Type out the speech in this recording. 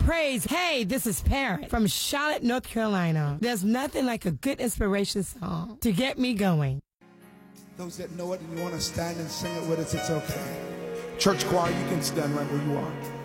praise. Hey, this is Parrot from Charlotte, North Carolina. There's nothing like a good inspiration song to get me going. Those that know it and you want to stand and sing it with us, it's okay. Church choir, you can stand right where you are.